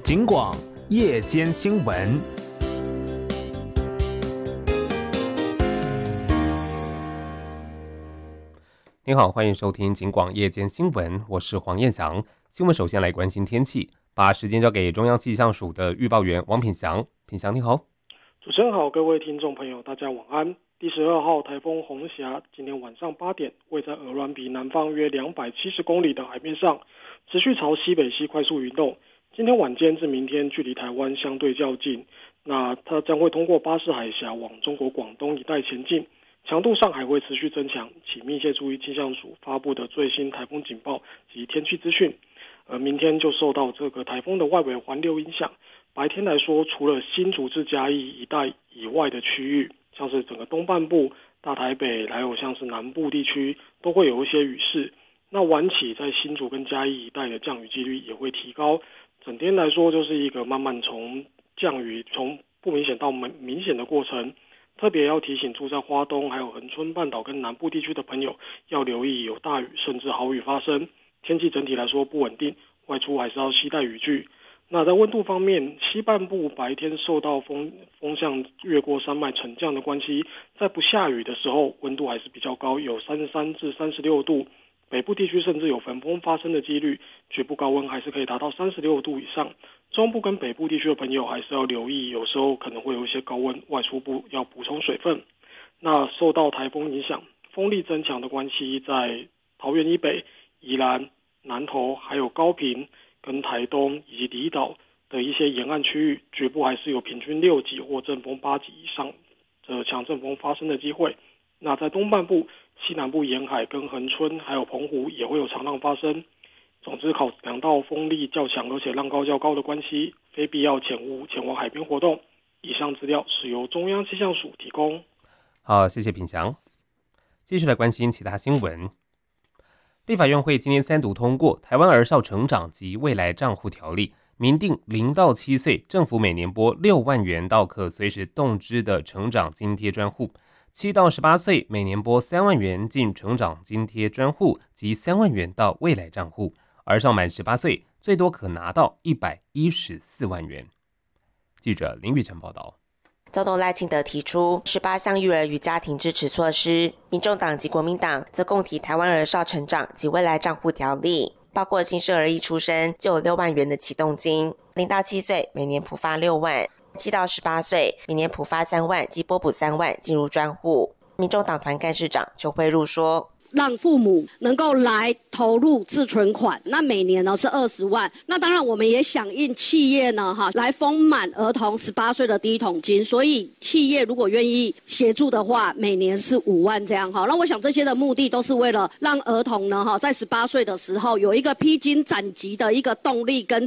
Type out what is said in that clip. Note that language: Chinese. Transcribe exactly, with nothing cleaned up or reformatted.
警广夜间新闻。 您好，欢迎收听警广夜间新闻，我是黄彦翔。新闻首先来关心天气，把时间交给中央气象署的预报员王品祥。品祥你好。 主持人好，各位听众朋友大家晚安。第十二号台风红霞今天晚上八点位在鹅銮鼻南方约两百七十公里的海面上，持续朝西北西快速移动。今天晚间至明天距离台湾相对较近，那它将会通过巴士海峡往中国广东一带前进，强度上还会持续增强，请密切注意气象署发布的最新台风警报及天气资讯。而明天就受到这个台风的外围环流影响，白天来说，除了新竹至嘉义一带以外的区域，像是整个东半部、大台北，还有像是南部地区，都会有一些雨势。那晚起在新竹跟嘉义一带的降雨几率也会提高。整天来说，就是一个慢慢从降雨从不明显到明显的过程。特别要提醒住在花东、还有恒春半岛跟南部地区的朋友，要留意有大雨甚至豪雨发生。天气整体来说不稳定，外出还是要携带雨具。那在温度方面，西半部白天受到风风向越过山脉沉降的关系，在不下雨的时候，温度还是比较高，有三十三至三十六度。北部地区甚至有焚风发生的几率，局部高温还是可以达到三十六度以上。中部跟北部地区的朋友还是要留意，有时候可能会有一些高温，外出部要补充水分。那受到台风影响，风力增强的关系，在桃园以北、宜兰、南投还有高屏跟台东以及离岛的一些沿岸区域，局部还是有平均六级或阵风八级以上的强阵风发生的机会。那在东半部、西南部沿海跟恒春还有澎湖也会有长浪发生。总之，考量到风力较强而且浪高较高的关系，非必要前勿前往海边活动。以上资料是由中央气象署提供。 好，谢谢品祥。继续来关心其他新闻。立法院会今天三读通过《台湾儿少成长及未来账户条例》，明定零到七岁政府每年拨六万元到可随时动支的成长津贴专户，七到十八岁每年拨三万元进成长津贴专户及三万元到未来账户，儿少满十八岁最多可拿到一百一十四万元。记者林玉成报道。 总统赖清德提出十八项育儿与家庭支持措施，民众党及国民党则共提台湾儿少成长及未来账户条例，包括新生儿一出生就有六万元的启动金，零到七岁每年普发六万，七到十八岁每年普发三万及拨补三万进入专户。民众党团干事长邱慧茹说， 让父母能够来投入自存款，那每年呢是二十万。那当然我们也响应企业呢哈来丰满儿童十八岁的第一桶金，所以企业如果愿意协助的话，每年是五万这样哈。那我想这些的目的都是为了让儿童呢哈在十八岁的时候有一个披荆斩棘的一个动力跟